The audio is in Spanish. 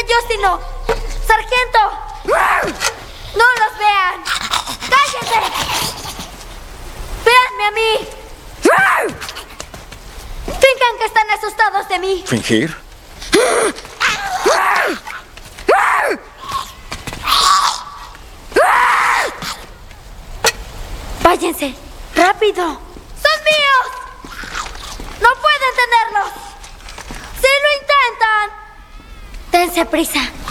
Justin no. ¡Sargento! ¡No los vean! ¡Cállense! ¡Véanme a mí! Finjan que están asustados de mí. ¿Fingir? ¡Váyanse! ¡Rápido! ¡Son míos! ¡No pueden tenerlos! ¡Si lo intentan! Dense prisa.